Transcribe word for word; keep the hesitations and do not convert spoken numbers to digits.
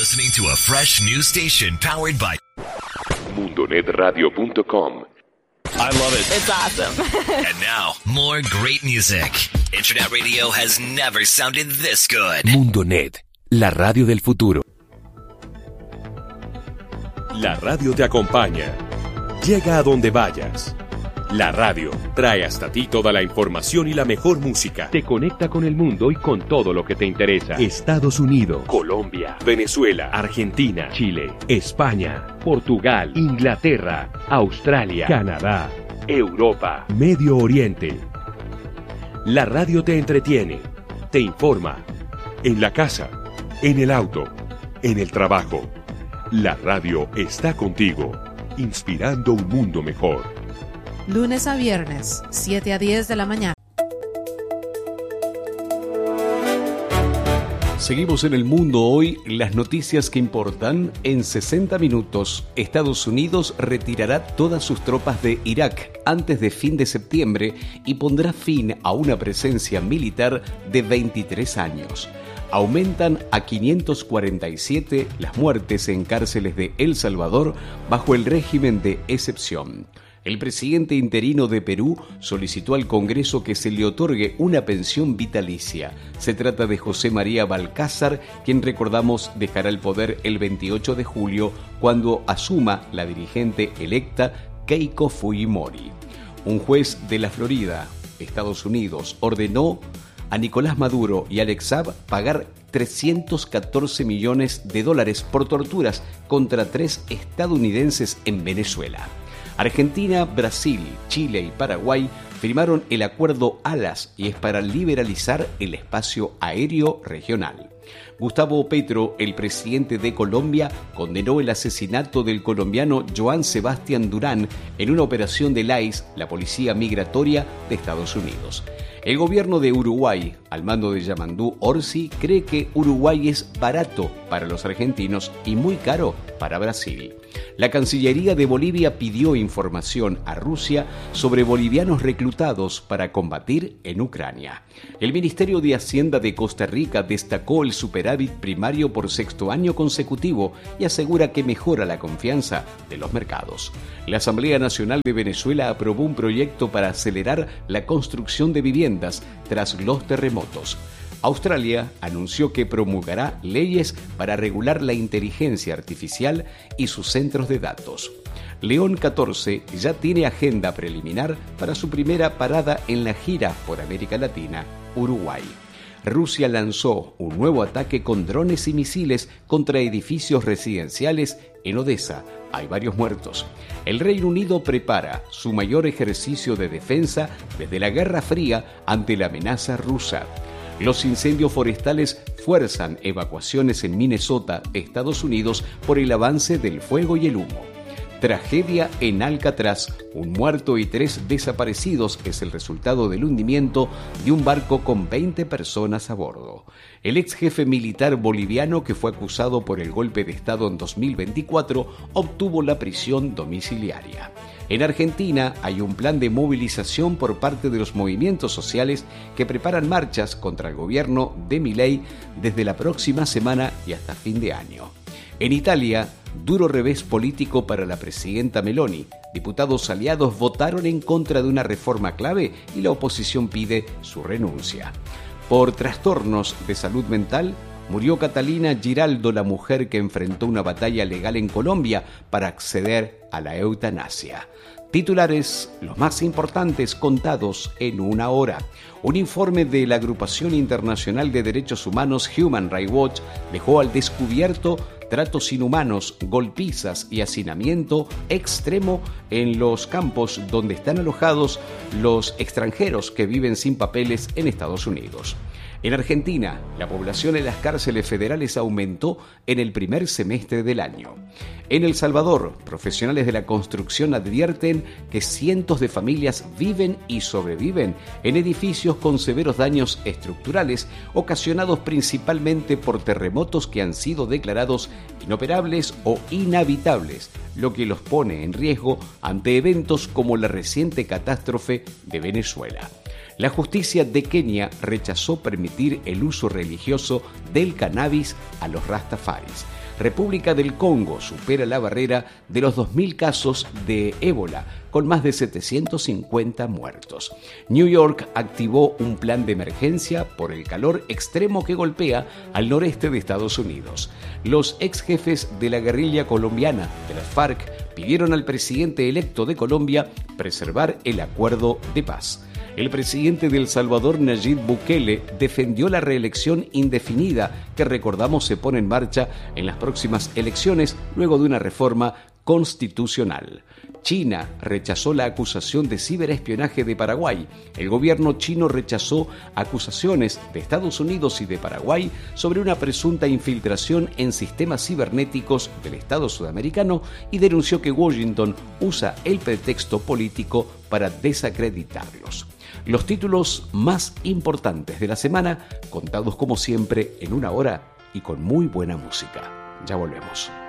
listening to a fresh new station powered by mundo net radio punto com. I love it. It's awesome. And now, more great music. Internet radio has never sounded this good. MundoNet, la radio del futuro. La radio te acompaña. Llega a donde vayas. La radio trae hasta ti toda la información y la mejor música. Te conecta con el mundo y con todo lo que te interesa. Estados Unidos, Colombia, Venezuela, Argentina, Chile, España, Portugal, Inglaterra, Australia, Canadá, Europa, Medio Oriente. La radio te entretiene, te informa. en la casa, en el auto, en el trabajo. La radio está contigo, inspirando un mundo mejor. Lunes a viernes, siete a diez de la mañana. Seguimos en el mundo hoy, las noticias que importan. En sesenta minutos, Estados Unidos retirará todas sus tropas de Irak antes de fin de septiembre y pondrá fin a una presencia militar de veintitrés años. Aumentan a quinientos cuarenta y siete las muertes en cárceles de El Salvador bajo el régimen de excepción. El presidente interino de Perú solicitó al Congreso que se le otorgue una pensión vitalicia. Se trata de José María Balcázar, quien, recordamos, dejará el poder el veintiocho de julio cuando asuma la dirigente electa Keiko Fujimori. Un juez de la Florida, Estados Unidos, ordenó a Nicolás Maduro y Alex Saab pagar trescientos catorce millones de dólares por torturas contra tres estadounidenses en Venezuela. Argentina, Brasil, Chile y Paraguay firmaron el acuerdo ALAS y es para liberalizar el espacio aéreo regional. Gustavo Petro, el presidente de Colombia, condenó el asesinato del colombiano Joan Sebastián Durán en una operación de la I C E, la Policía Migratoria de Estados Unidos. El gobierno de Uruguay, al mando de Yamandú Orsi, cree que Uruguay es barato para los argentinos y muy caro para Brasil. La Cancillería de Bolivia pidió información a Rusia sobre bolivianos reclutados para combatir en Ucrania. El Ministerio de Hacienda de Costa Rica destacó el superávit primario por sexto año consecutivo y asegura que mejora la confianza de los mercados. La Asamblea Nacional de Venezuela aprobó un proyecto para acelerar la construcción de viviendas tras los terremotos. Australia anunció que promulgará leyes para regular la inteligencia artificial y sus centros de datos. León catorce ya tiene agenda preliminar para su primera parada en la gira por América Latina, Uruguay. Rusia lanzó un nuevo ataque con drones y misiles contra edificios residenciales en Odessa. Hay varios muertos. El Reino Unido prepara su mayor ejercicio de defensa desde la Guerra Fría ante la amenaza rusa. Los incendios forestales fuerzan evacuaciones en Minnesota, Estados Unidos, por el avance del fuego y el humo. Tragedia en Alcatraz. Un muerto y tres desaparecidos es el resultado del hundimiento de un barco con veinte personas a bordo. El ex jefe militar boliviano, que fue acusado por el golpe de Estado en dos mil veinticuatro, obtuvo la prisión domiciliaria. En Argentina hay un plan de movilización por parte de los movimientos sociales que preparan marchas contra el gobierno de Milei desde la próxima semana y hasta fin de año. En Italia, duro revés político para la presidenta Meloni. Diputados aliados votaron en contra de una reforma clave y la oposición pide su renuncia. Por trastornos de salud mental, murió Catalina Giraldo, la mujer que enfrentó una batalla legal en Colombia para acceder a la eutanasia. Titulares, los más importantes contados en una hora. Un informe de la Agrupación Internacional de Derechos Humanos Human Rights Watch dejó al descubierto tratos inhumanos, golpizas y hacinamiento extremo en los campos donde están alojados los extranjeros que viven sin papeles en Estados Unidos. En Argentina, la población en las cárceles federales aumentó en el primer semestre del año. En El Salvador, profesionales de la construcción advierten que cientos de familias viven y sobreviven en edificios con severos daños estructurales ocasionados principalmente por terremotos que han sido declarados inoperables o inhabitables, lo que los pone en riesgo ante eventos como la reciente catástrofe de Venezuela. La justicia de Kenia rechazó permitir el uso religioso del cannabis a los rastafaris. República del Congo supera la barrera de los dos mil casos de ébola, con más de setecientos cincuenta muertos. New York activó un plan de emergencia por el calor extremo que golpea al noreste de Estados Unidos. Los ex jefes de la guerrilla colombiana de las FARC pidieron al presidente electo de Colombia preservar el acuerdo de paz. El presidente de El Salvador, Nayib Bukele, defendió la reelección indefinida que, recordamos, se pone en marcha en las próximas elecciones luego de una reforma constitucional. China rechazó la acusación de ciberespionaje de Paraguay. El gobierno chino rechazó acusaciones de Estados Unidos y de Paraguay sobre una presunta infiltración en sistemas cibernéticos del Estado sudamericano y denunció que Washington usa el pretexto político para desacreditarlos. Los títulos más importantes de la semana, contados como siempre en una hora y con muy buena música. Ya volvemos.